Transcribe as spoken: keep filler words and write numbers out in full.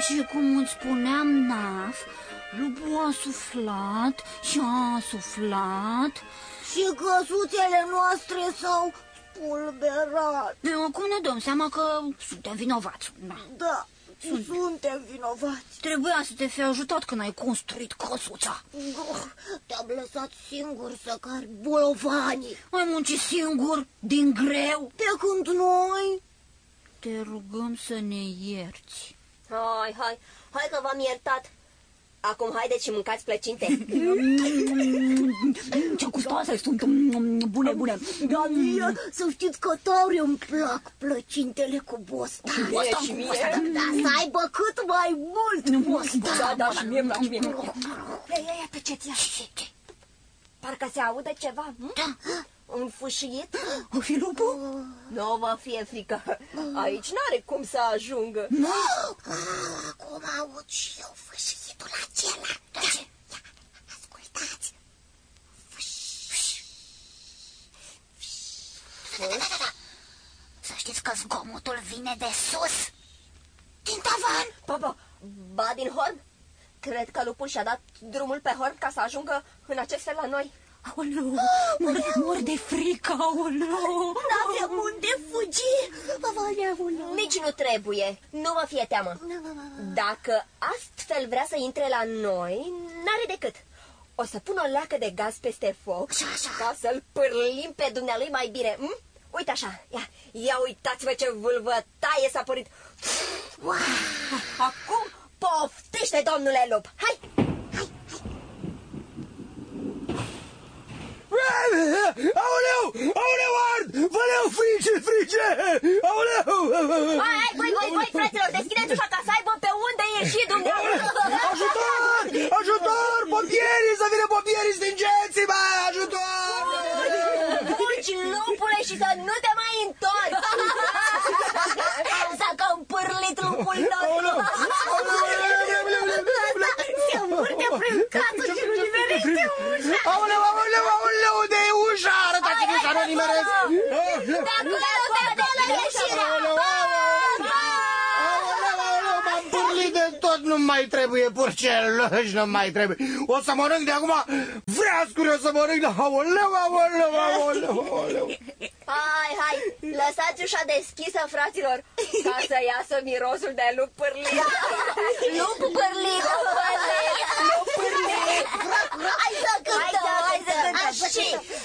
Și cum îți spuneam, Naf, lupul a suflat și a suflat. Și căsuțele noastre s-au spulberat. Acum ne dăm seama că suntem vinovați. Da, da suntem. suntem vinovați. Trebuia să te fi ajutat când ai construit căsuța. Te-am lăsat singur să cari bolovanii. Ai muncit singur, din greu. Pe când noi... Te rugăm să ne ierți. Hai, hai, hai că v-am iertat. Acum haideți și mâncați plăcinte. Ce gustoase sunt, bune, bune. Da, mie, să știți că tare îmi plac plăcintele cu bostan. Și mie, și mie. Da, să aibă cât mai mult bostan. Da, da, și mie, și mie. Ia, ia, ia, tăceți, ia. Parcă se aude ceva. Da. Un fâșiet? O fi lupul? Nu vă fie frică. Aici n-are cum să ajungă. Acum aud și eu fâșietul acela. Da. Ce? Ia, ascultați. Fâș. Fâș. Să știți că zgomotul vine de sus. Din tavan. Ba, ba, ba din horn. Cred că lupul și-a dat drumul pe horn ca să ajungă în acest fel la noi. Aoleu, mor, mor de frică, aoleu. N-avem unde fugi. Nici nu trebuie, nu vă fie teamă. Dacă astfel vrea să intre la noi, n-are decât. O să pun o leacă de gaz peste foc ca să-l pârlim pe dumnealui mai bine. Hm? Uite așa, ia, ia uitați-vă ce vâlvă taie s-a părit. Acum poftește, domnule lup. Hai! Aoleu! Aoleu, ard! Văleu, frice, frice! Aoleu! Hai, hai, voi, voi, voi, fraților, deschideți ușa ca să aibă pe unde ieși dumneavoastră! Ajutor! Ajutor! Pompierii! Să vină pompierii, stingeți-mă! Ajutor! Fugi, lupule, și să nu te mai întorci! S-a cam pârlit lupul nostru! Se învârte prin casă și nu nimerește ușa! Aoleu, aoleu, aoleu, unde e ușa? Arătați-mi ușa, nu nimeresc! De acolo, de acolo, ieșirea! M-am pârlit de tot, nu mai trebuie purceluși, nu mai trebuie. O să mănânc de acum vreascuri, o să mănânc de... Aoleu, aoleu, aoleu, aoleu. Hai, hai, lăsați ușa deschisă, fraților, ca să iasă mirosul de lup pârlit. Lup pârlit, lup pârlit, lup pârlit. Hai să cântăm, hai să cântăm. Și